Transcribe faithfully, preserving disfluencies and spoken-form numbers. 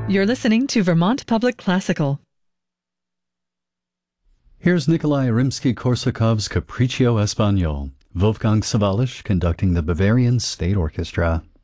You're listening to Vermont Public Classical. Here's Nikolai Rimsky-Korsakov's Capriccio Espagnol, Wolfgang Sawallisch conducting the Bavarian State Orchestra.